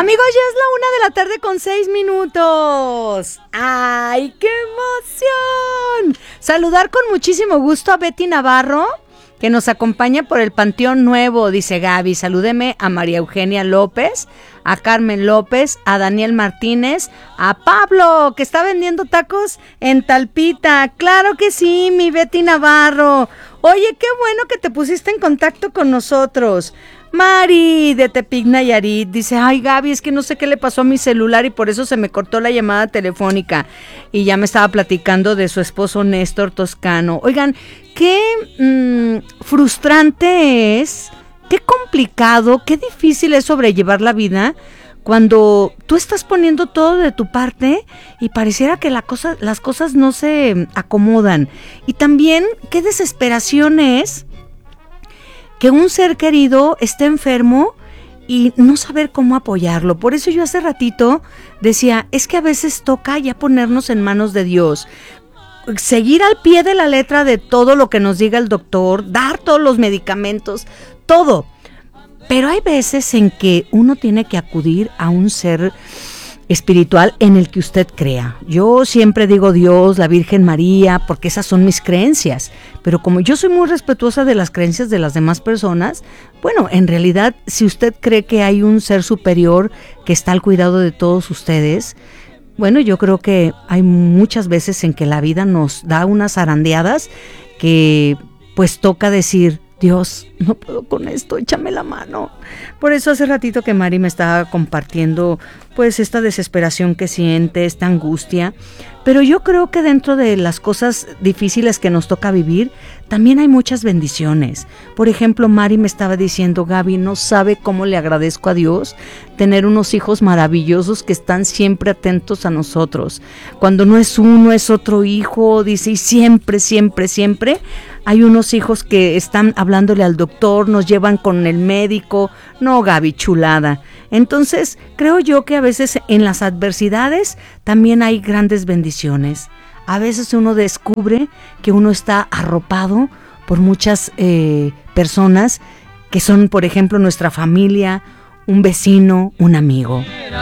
Amigos, ya es la 1:06 p.m. ¡Ay, qué emoción! Saludar con muchísimo gusto a Betty Navarro, que nos acompaña por el Panteón Nuevo, dice Gaby. Salúdeme a María Eugenia López, a Carmen López, a Daniel Martínez, a Pablo, que está vendiendo tacos en Talpita. Claro que sí, mi Betty Navarro. Oye, qué bueno que te pusiste en contacto con nosotros. Mari de Tepic, Nayarit, dice, ay Gaby, es que no sé qué le pasó a mi celular y por eso se me cortó la llamada telefónica. Y ya me estaba platicando de su esposo Néstor Toscano. Oigan, qué frustrante es, qué complicado, qué difícil es sobrellevar la vida cuando tú estás poniendo todo de tu parte y pareciera que las cosas no se acomodan. Y también qué desesperación es que un ser querido esté enfermo y no saber cómo apoyarlo. Por eso yo hace ratito decía, es que a veces toca ya ponernos en manos de Dios, seguir al pie de la letra de todo lo que nos diga el doctor, dar todos los medicamentos, todo. Pero hay veces en que uno tiene que acudir a un ser espiritual en el que usted crea. Yo siempre digo Dios, la Virgen María, porque esas son mis creencias, pero como yo soy muy respetuosa de las creencias de las demás personas, bueno, en realidad, si usted cree que hay un ser superior que está al cuidado de todos ustedes, bueno, yo creo que hay muchas veces en que la vida nos da unas zarandeadas que pues toca decir, Dios, no puedo con esto, échame la mano. Por eso hace ratito que Mari me estaba compartiendo pues esta desesperación que siente, esta angustia, pero yo creo que dentro de las cosas difíciles que nos toca vivir, también hay muchas bendiciones. Por ejemplo, Mari me estaba diciendo, Gaby, no sabe cómo le agradezco a Dios tener unos hijos maravillosos que están siempre atentos a nosotros. Cuando no es uno, es otro hijo, dice, y siempre, siempre, siempre hay unos hijos que están hablándole al doctor, nos llevan con el médico. No, Gaby, chulada. Entonces, creo yo que a veces en las adversidades también hay grandes bendiciones. A veces uno descubre que uno está arropado por muchas personas que son, por ejemplo, nuestra familia, un vecino, un amigo.